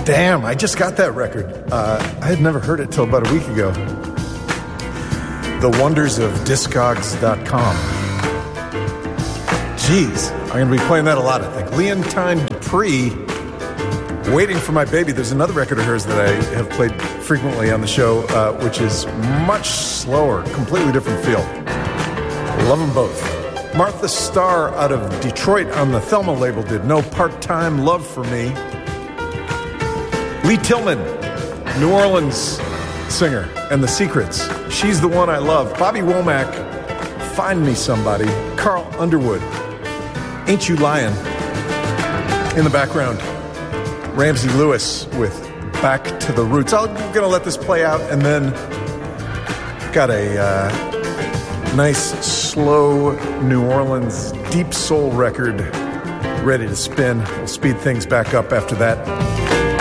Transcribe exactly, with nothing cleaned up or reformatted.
Damn, I just got that record. Uh, I had never heard it till about a week ago. The Wonders of Discogs dot com. Jeez, I'm going to be playing that a lot, I think. Leontine Dupree, Waiting for My Baby. There's another record of hers that I have played frequently on the show, uh, which is much slower, completely different feel. Love them both. Martha Starr out of Detroit on the Thelma label did No Part-Time Love for Me. Lee Tillman, New Orleans singer, and The Secrets. She's the One I Love. Bobby Womack, Find Me Somebody. Carl Underwood, Ain't You Lyin'. In the background, Ramsey Lewis with Back to the Roots. I'm going to let this play out, and then got a uh, nice, slow New Orleans deep soul record ready to spin. We'll speed things back up after that.